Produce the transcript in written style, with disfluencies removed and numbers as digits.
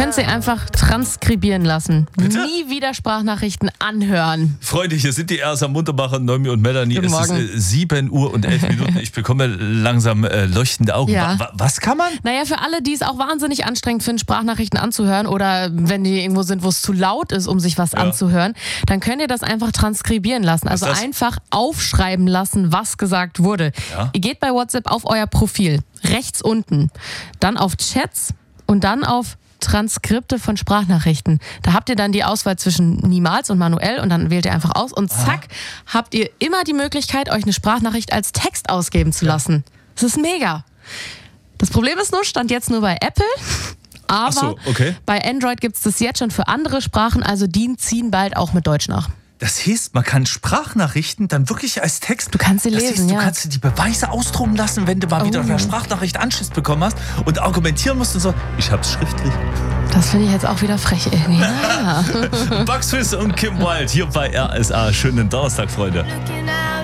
könnt sie einfach transkribieren lassen. Bitte? Nie wieder Sprachnachrichten anhören. Freunde, hier sind die Ersa Munterbacher, Noemi und Melanie. Guten Morgen. Es ist 7 Uhr und 11 Minuten. Ich bekomme langsam leuchtende Augen. Ja. Was kann man? Naja, für alle, die es auch wahnsinnig anstrengend finden, Sprachnachrichten anzuhören oder wenn die irgendwo sind, wo es zu laut ist, um sich was anzuhören, dann könnt ihr das einfach transkribieren lassen. Also einfach aufschreiben lassen, was gesagt wurde. Ja. Ihr geht bei WhatsApp auf euer Profil, rechts unten, dann auf Chats und dann auf Transkripte von Sprachnachrichten. Da habt ihr dann die Auswahl zwischen niemals und manuell und dann wählt ihr einfach aus und zack, habt ihr immer die Möglichkeit, euch eine Sprachnachricht als Text ausgeben zu lassen. Das ist mega. Das Problem ist nur, stand jetzt nur bei Apple, aber Ach so, okay. bei Android gibt es das jetzt schon für andere Sprachen, also die ziehen bald auch mit Deutsch nach. Das heißt, man kann Sprachnachrichten dann wirklich als Text... Du kannst sie das lesen, heißt, ja. Du kannst dir die Beweise ausdrucken lassen, wenn du mal wieder eine Sprachnachricht Anschluss bekommen hast und argumentieren musst und so, ich hab's schriftlich. Das finde ich jetzt auch wieder frech irgendwie. Ja. Bugs Fizz und Kim Wilde hier bei RSA. Schönen Donnerstag, Freunde.